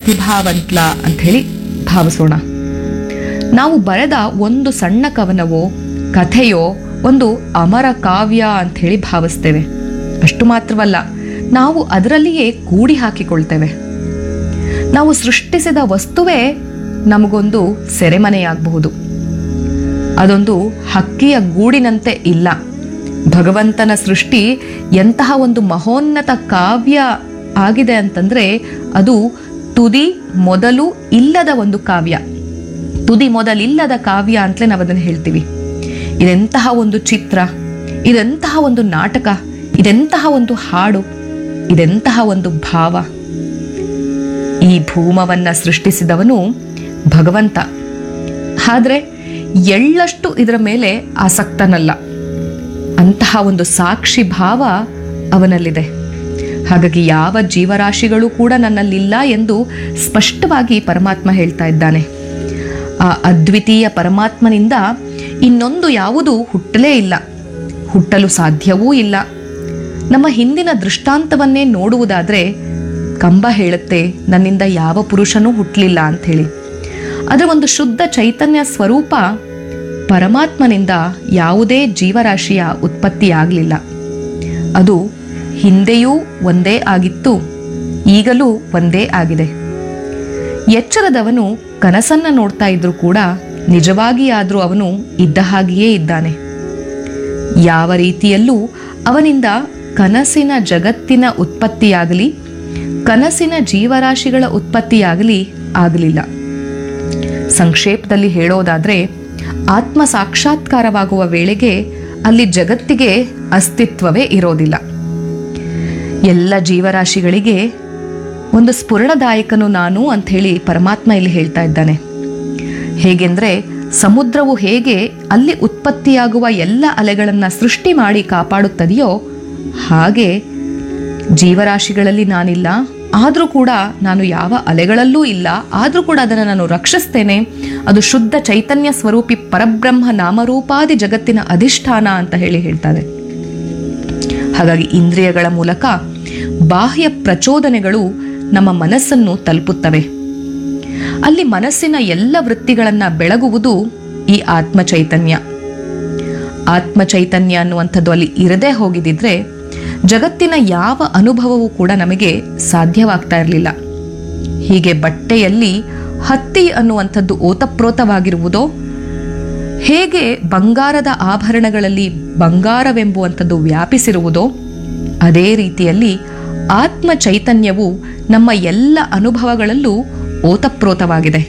ಪ್ರತಿಭಾವಂತ್ಲ ಅಂತ ಹೇಳಿ ಭಾವಿಸೋಣ. ನಾವು ಬರೆದ ಒಂದು ಸಣ್ಣ ಕವನವೋ ಕಥೆಯೋ ಒಂದು ಅಮರ ಕಾವ್ಯ ಅಂತ ಹೇಳಿ ಭಾವಿಸ್ತೇವೆ. ಅಷ್ಟು ಮಾತ್ರವಲ್ಲ, ನಾವು ಅದರಲ್ಲಿಯೇ ಕೂಡಿ ಹಾಕಿಕೊಳ್ತೇವೆ. ನಾವು ಸೃಷ್ಟಿಸಿದ ವಸ್ತುವೇ ನಮಗೊಂದು ಸೆರೆಮನೆಯಾಗಬಹುದು. ಅದೊಂದು ಹಕ್ಕಿಯ ಗೂಡಿನಂತೆ ಇಲ್ಲ. ಭಗವಂತನ ಸೃಷ್ಟಿ ಎಂತಹ ಒಂದು ಮಹೋನ್ನತ ಕಾವ್ಯ ಆಗಿದೆ ಅಂತಂದ್ರೆ ಅದು ತುದಿ ಮೊದಲು ಇಲ್ಲದ ಒಂದು ಕಾವ್ಯ. ತುದಿ ಮೊದಲಿಲ್ಲದ ಕಾವ್ಯ ಅಂತಲೇ ನಾವು ಅದನ್ನು ಹೇಳ್ತೀವಿ. ಇದೆಂತಹ ಒಂದು ಚಿತ್ರ, ಇದೆಂತಹ ಒಂದು ನಾಟಕ, ಇದೆಂತಹ ಒಂದು ಹಾಡು, ಇದೆಂತಹ ಒಂದು ಭಾವ. ಈ ಭೂಮವನ್ನ ಸೃಷ್ಟಿಸಿದವನು ಭಗವಂತ. ಆದ್ರೆ ಎಳ್ಳಷ್ಟು ಇದರ ಮೇಲೆ ಆಸಕ್ತನಲ್ಲ. ಅಂತಹ ಒಂದು ಸಾಕ್ಷಿ ಭಾವ ಅವನಲ್ಲಿದೆ. ಹಾಗಾಗಿ ಯಾವ ಜೀವರಾಶಿಗಳು ಕೂಡ ನನ್ನಲ್ಲಿಲ್ಲ ಎಂದು ಸ್ಪಷ್ಟವಾಗಿ ಪರಮಾತ್ಮ ಹೇಳ್ತಾ ಇದ್ದಾನೆ. ಆ ಅದ್ವಿತೀಯ ಪರಮಾತ್ಮನಿಂದ ಇನ್ನೊಂದು ಯಾವುದೂ ಹುಟ್ಟಲೇ ಇಲ್ಲ, ಹುಟ್ಟಲು ಸಾಧ್ಯವೂ ಇಲ್ಲ. ನಮ್ಮ ಹಿಂದಿನ ದೃಷ್ಟಾಂತವನ್ನೇ ನೋಡುವುದಾದ್ರೆ ಕಂಬ ಹೇಳುತ್ತೆ ನನ್ನಿಂದ ಯಾವ ಪುರುಷನೂ ಹುಟ್ಟಲಿಲ್ಲ ಅಂಥೇಳಿ. ಅದರ ಒಂದು ಶುದ್ಧ ಚೈತನ್ಯ ಸ್ವರೂಪ ಪರಮಾತ್ಮನಿಂದ ಯಾವುದೇ ಜೀವರಾಶಿಯ ಉತ್ಪತ್ತಿಯಾಗಲಿಲ್ಲ. ಅದು ಹಿಂದೆಯೂ ಒಂದೇ ಆಗಿತ್ತು, ಈಗಲೂ ಒಂದೇ ಆಗಿದೆ. ಎಚ್ಚರದವನು ಕನಸನ್ನ ನೋಡ್ತಾ ಇದ್ರೂ ಕೂಡ ನಿಜವಾಗಿಯಾದರೂ ಅವನು ಇದ್ದ ಹಾಗೆಯೇ ಇದ್ದಾನೆ. ಯಾವ ರೀತಿಯಲ್ಲೂ ಅವನಿಂದ ಕನಸಿನ ಜಗತ್ತಿನ ಉತ್ಪತ್ತಿಯಾಗಲಿ ಕನಸಿನ ಜೀವರಾಶಿಗಳ ಉತ್ಪತ್ತಿಯಾಗಲಿ ಆಗಲಿಲ್ಲ. ಸಂಕ್ಷೇಪದಲ್ಲಿ ಹೇಳೋದಾದ್ರೆ ಆತ್ಮ ಸಾಕ್ಷಾತ್ಕಾರವಾಗುವ ವೇಳೆಗೆ ಅಲ್ಲಿ ಜಗತ್ತಿಗೆ ಅಸ್ತಿತ್ವವೇ ಇರೋದಿಲ್ಲ. ಎಲ್ಲ ಜೀವರಾಶಿಗಳಿಗೆ ಒಂದು ಸ್ಫುರಣದಾಯಕನು ನಾನು ಅಂತ ಹೇಳಿ ಪರಮಾತ್ಮ ಇಲ್ಲಿ ಹೇಳ್ತಾ ಇದ್ದಾನೆ. ಹೇಗೆಂದ್ರೆ ಸಮುದ್ರವು ಹೇಗೆ ಅಲ್ಲಿ ಉತ್ಪತ್ತಿಯಾಗುವ ಎಲ್ಲ ಅಲೆಗಳನ್ನು ಸೃಷ್ಟಿ ಮಾಡಿ ಕಾಪಾಡುತ್ತದೆಯೋ ಹಾಗೆ ಜೀವರಾಶಿಗಳಲ್ಲಿ ನಾನಿಲ್ಲ, ಆದರೂ ಕೂಡ ನಾನು ಯಾವ ಅಲೆಗಳಲ್ಲೂ ಇಲ್ಲ, ಆದರೂ ಕೂಡ ಅದನ್ನು ನಾನು ರಕ್ಷಿಸ್ತೇನೆ. ಅದು ಶುದ್ಧ ಚೈತನ್ಯ ಸ್ವರೂಪಿ ಪರಬ್ರಹ್ಮ ನಾಮರೂಪಾದಿ ಜಗತ್ತಿನ ಅಧಿಷ್ಠಾನ ಅಂತ ಹೇಳಿ ಹೇಳ್ತಾರೆ. ಹಾಗಾಗಿ ಇಂದ್ರಿಯಗಳ ಮೂಲಕ ಬಾಹ್ಯ ಪ್ರಚೋದನೆಗಳು ನಮ್ಮ ಮನಸ್ಸನ್ನು ತಲುಪುತ್ತವೆ. ಅಲ್ಲಿ ಮನಸ್ಸಿನ ಎಲ್ಲ ವೃತ್ತಿಗಳನ್ನ ಬೆಳಗುವುದು ಈ ಆತ್ಮ ಚೈತನ್ಯ. ಆತ್ಮ ಚೈತನ್ಯ ಅನ್ನುವಂಥದ್ದು ಅಲ್ಲಿ ಇರದೇ ಹೋಗಿದ್ದಿದ್ರೆ ಜಗತ್ತಿನ ಯಾವ ಅನುಭವವೂ ಕೂಡ ನಮಗೆ ಸಾಧ್ಯವಾಗ್ತಾ ಇರಲಿಲ್ಲ. ಹೀಗೆ ಬಟ್ಟೆಯಲ್ಲಿ ಹತ್ತಿ ಅನ್ನುವಂಥದ್ದು ಓತಪ್ರೋತವಾಗಿರುವುದೋ, ಹೇಗೆ ಬಂಗಾರದ ಆಭರಣಗಳಲ್ಲಿ ಬಂಗಾರವೆಂಬುವಂಥದ್ದು ವ್ಯಾಪಿಸಿರುವುದೋ, ಅದೇ ರೀತಿಯಲ್ಲಿ ಆತ್ಮ ಚೈತನ್ಯವು ನಮ್ಮ ಎಲ್ಲ ಅನುಭವಗಳಲ್ಲೂ ಓತಪ್ರೋತವಾಗಿದೆ.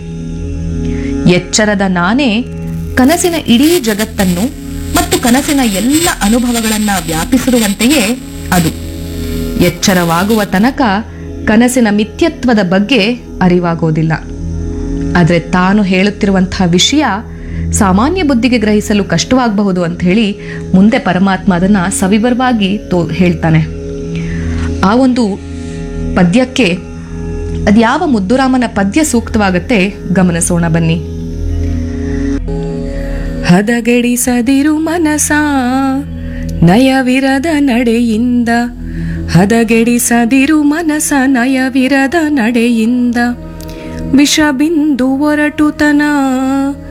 ಎಚ್ಚರದ ನಾನೇ ಕನಸಿನ ಇಡೀ ಜಗತ್ತನ್ನು ಮತ್ತು ಕನಸಿನ ಎಲ್ಲ ಅನುಭವಗಳನ್ನ ವ್ಯಾಪಿಸಿರುವಂತೆಯೇ ಅದು. ಎಚ್ಚರವಾಗುವ ತನಕ ಕನಸಿನ ಮಿಥ್ಯತ್ವದ ಬಗ್ಗೆ ಅರಿವಾಗೋದಿಲ್ಲ. ಆದರೆ ತಾನು ಹೇಳುತ್ತಿರುವಂತಹ ವಿಷಯ ಸಾಮಾನ್ಯ ಬುದ್ಧಿಗೆ ಗ್ರಹಿಸಲು ಕಷ್ಟವಾಗಬಹುದು ಅಂತ ಹೇಳಿ ಮುಂದೆ ಪರಮಾತ್ಮ ಅದನ್ನ ಸವಿವರವಾಗಿ ಹೇಳ್ತಾನೆ. ಆ ಒಂದು ಪದ್ಯಕ್ಕೆ ಅದ್ಯಾವ ಮುದ್ದುರಾಮನ ಪದ್ಯ ಸೂಕ್ತವಾಗತ್ತೆ ಗಮನಿಸೋಣ ಬನ್ನಿ. ಹದಗೆಡಿಸದಿರು ಮನಸ ನಯವಿರದ ನಡೆಯಿಂದ, ಹದಗೆಡಿಸದಿರು ಮನಸ ನಯವಿರದ ನಡೆಯಿಂದ, ವಿಷಬಿಂದು ಒರಟುತನ